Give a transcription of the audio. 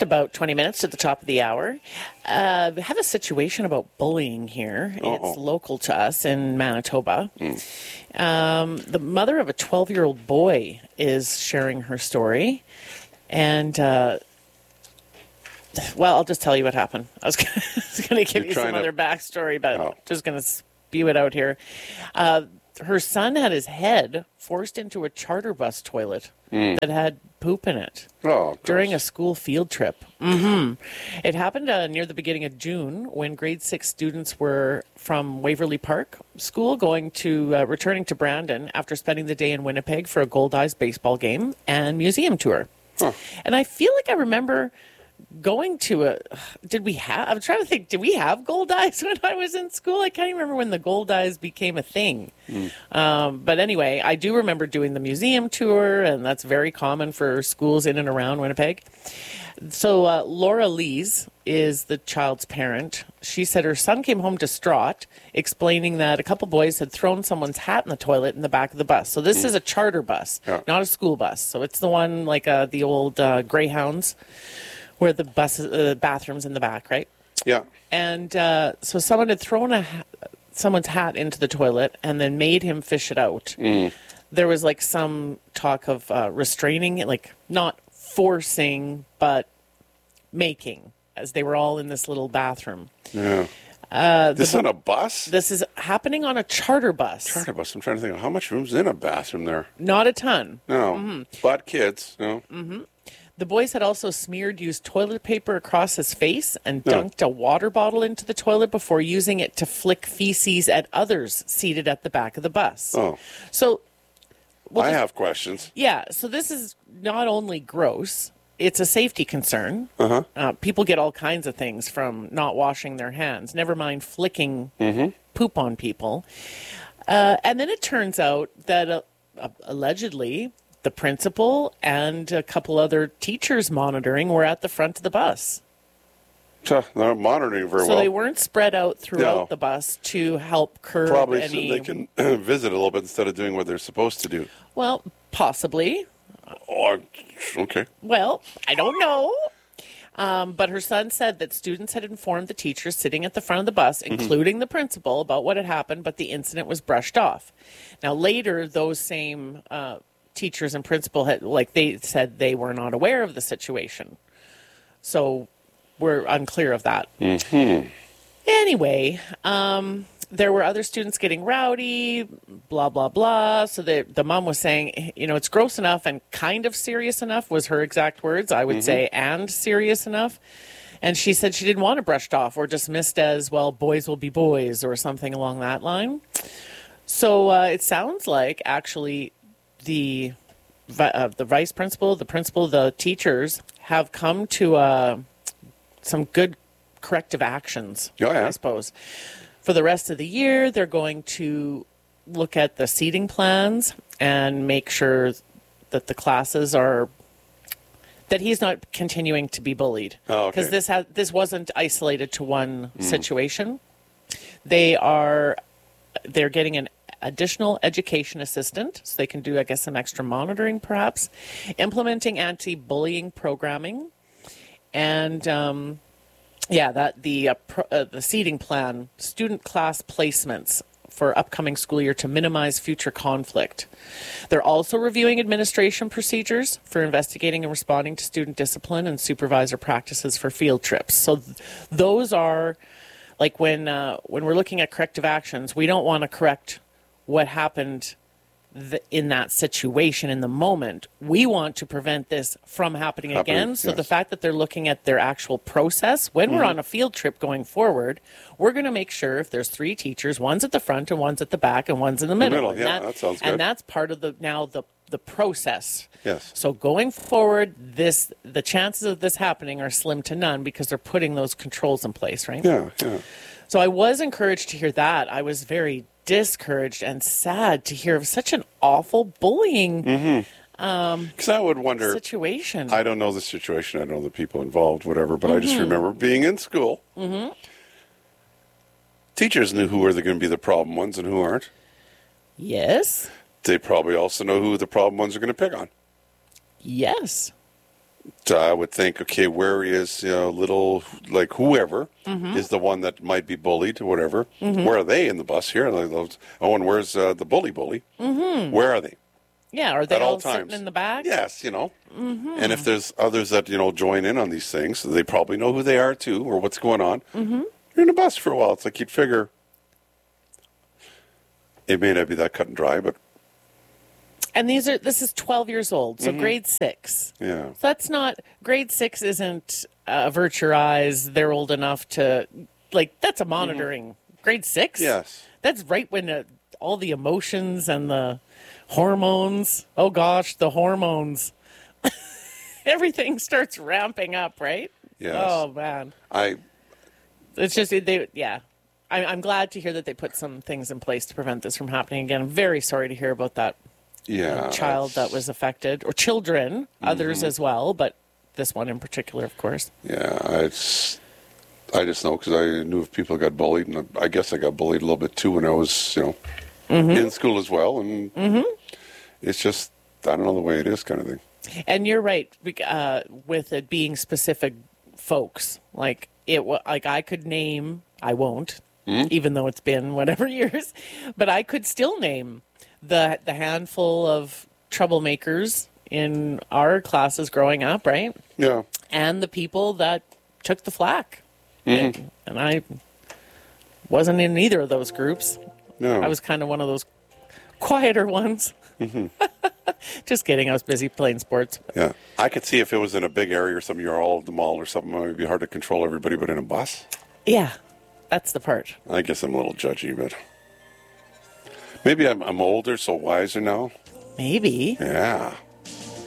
about 20 minutes to the top of the hour. We have a situation about bullying here. It's local to us in Manitoba. The mother of a 12-year-old boy is sharing her story. And, well, I'll just tell you what happened. I was going to give you some other backstory, but I'm just going to spew it out here. Her son had his head forced into a charter bus toilet that had poop in it during a school field trip. It happened near the beginning of June when grade 6 students were from Waverly Park School returning to Brandon after spending the day in Winnipeg for a Gold Eyes baseball game and museum tour. And I feel like I remember going to I'm trying to think, did we have Gold Eyes when I was in school? I can't even remember when the Gold Eyes became a thing. But anyway, I do remember doing the museum tour, and that's very common for schools in and around Winnipeg. So Laura Lees is the child's parent. She said her son came home distraught, explaining that a couple boys had thrown someone's hat in the toilet in the back of the bus. So this is a charter bus, not a school bus. So it's the one like the old Greyhounds, where the bathroom's in the back, right? Yeah. And so someone had thrown someone's hat into the toilet and then made him fish it out. There was like some talk of restraining, like not forcing, but making, as they were all in this little bathroom. Yeah. This is on a bus? This is happening on a charter bus. Charter bus. I'm trying to think of how much room's in a bathroom there. Not a ton. No. But kids, no. The boys had also used toilet paper across his face and dunked a water bottle into the toilet before using it to flick feces at others seated at the back of the bus. So, I have questions. Yeah, so this is not only gross, it's a safety concern. People get all kinds of things from not washing their hands, never mind flicking poop on people. And then it turns out that allegedly the principal and a couple other teachers monitoring were at the front of the bus. They're not monitoring very well. So they weren't spread out throughout the bus to help curb Probably so they can visit a little bit instead of doing what they're supposed to do. Well, possibly. Okay. Well, I don't know. But her son said that students had informed the teachers sitting at the front of the bus, including the principal, about what had happened, but the incident was brushed off. Now, later, those same teachers and principal they said they were not aware of the situation. So we're unclear of that. Anyway, there were other students getting rowdy, blah, blah, blah. So the mom was saying, it's gross enough and kind of serious enough was her exact words, I would say, and serious enough. And she said she didn't want it brushed off or dismissed as, well, boys will be boys or something along that line. So it sounds like actually the vice principal, the principal, the teachers have come to some good corrective actions, I suppose. For the rest of the year, they're going to look at the seating plans and make sure that the classes that he's not continuing to be bullied. Because this wasn't isolated to one situation. They're getting an additional education assistant, so they can do, I guess, some extra monitoring, perhaps, implementing anti-bullying programming, and the seating plan, student class placements for upcoming school year to minimize future conflict. They're also reviewing administration procedures for investigating and responding to student discipline and supervisor practices for field trips. So those are, like, when we're looking at corrective actions, we don't want to correct what happened in that situation in the moment. We want to prevent this from happening again. So the fact that they're looking at their actual process, when we're on a field trip going forward, we're going to make sure if there's 3 teachers, one's at the front and one's at the back and one's in the middle. That sounds good. And that's part of the process. Yes. So going forward, the chances of this happening are slim to none because they're putting those controls in place, right? Yeah. So I was encouraged to hear that. I was very discouraged and sad to hear of such an awful bullying Because I would wonder situation. I don't know the situation. I don't know the people involved, whatever. But I just remember being in school. Teachers knew who were going to be the problem ones and who aren't. Yes. They probably also know who the problem ones are going to pick on. Yes. I would think, okay, where is little, like whoever is the one that might be bullied or whatever? Where are they in the bus here? Like oh, and where's the bully? Where are they? Yeah, are they At all times. sitting in the back? Yes, And if there's others that, join in on these things, they probably know who they are too or what's going on. You're in the bus for a while. It's like you'd figure it may not be that cut and dry, but. And this is 12 years old, so grade 6. Yeah. So that's not, grade 6 isn't avert your eyes. They're old enough to, that's a monitoring. Grade 6? Yes. That's right when all the emotions and the hormones, oh gosh, the hormones. Everything starts ramping up, right? Yes. Oh, man. It's just, I'm glad to hear that they put some things in place to prevent this from happening again. I'm very sorry to hear about that. Child that was affected, or children, others as well, but this one in particular, of course. Yeah, I just know because I knew if people got bullied, and I guess I got bullied a little bit too when I was, in school as well, and it's just, I don't know, the way it is kind of thing. And you're right, with it being specific folks, like I could name, I won't, even though it's been whatever years, but I could still name the handful of troublemakers in our classes growing up, right? Yeah. And the people that took the flack. And I wasn't in either of those groups. No. I was kind of one of those quieter ones. Just kidding. I was busy playing sports. Yeah. I could see if it was in a big area or something, you're all at the mall or something, it would be hard to control everybody, but in a bus? Yeah. That's the part. I guess I'm a little judgy, but maybe I'm older, so wiser now. Maybe. Yeah.